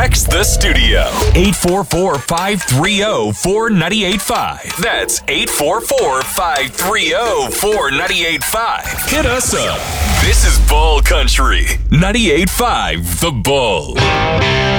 text the studio. 844-530-4985. That's 844-530-4985. Hit us up. This is Bull Country. 98.5 The Bull.